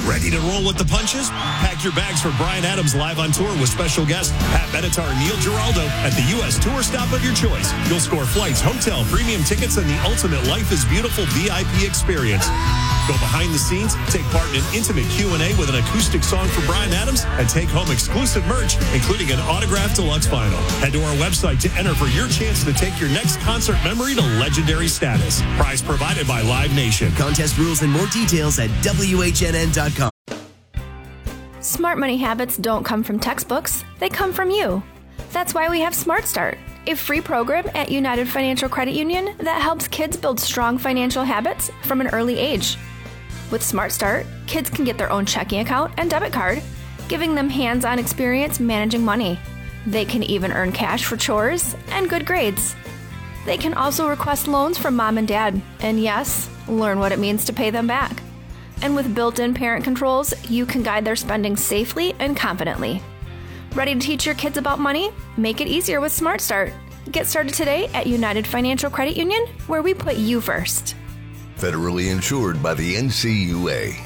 Ready to roll with the punches? Pack your bags for Bryan Adams live on tour with special guests Pat Benatar and Neil Giraldo at the U.S. tour stop of your choice. You'll score flights, hotel, premium tickets, and the ultimate Life is Beautiful VIP experience. Go behind the scenes, take part in an intimate Q&A with an acoustic song for Bryan Adams, and take home exclusive merch, including an autographed deluxe vinyl. Head to our website to enter for your chance to take your next concert memory to legendary status. Prize provided by Live Nation. Contest rules and more details at WHNN.com. Smart money habits don't come from textbooks, they come from you. That's why we have Smart Start, a free program at United Financial Credit Union that helps kids build strong financial habits from an early age. With Smart Start, kids can get their own checking account and debit card, giving them hands-on experience managing money. They can even earn cash for chores and good grades. They can also request loans from mom and dad, and yes, learn what it means to pay them back. And with built-in parent controls, you can guide their spending safely and confidently. Ready to teach your kids about money? Make it easier with Smart Start. Get started today at United Financial Credit Union, where we put you first. Federally insured by the NCUA.